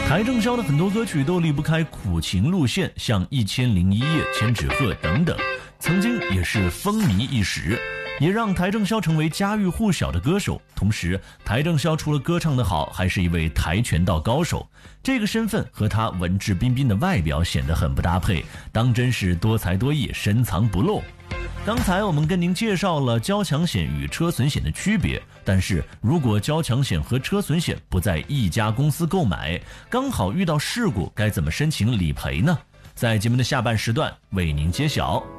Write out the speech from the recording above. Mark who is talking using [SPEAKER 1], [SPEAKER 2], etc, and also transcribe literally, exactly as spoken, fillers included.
[SPEAKER 1] 邰正宵的很多歌曲都离不开苦情路线，像《一千零一夜》《千纸鹤》等等，曾经也是风靡一时，也让邰正宵成为家喻户晓的歌手。同时，邰正宵除了歌唱得好，还是一位跆拳道高手，这个身份和他文质彬彬的外表显得很不搭配，当真是多才多艺，深藏不露。刚才我们跟您介绍了交强险与车损险的区别，但是如果交强险和车损险不在一家公司购买，刚好遇到事故，该怎么申请理赔呢？在节目的下半时段为您揭晓。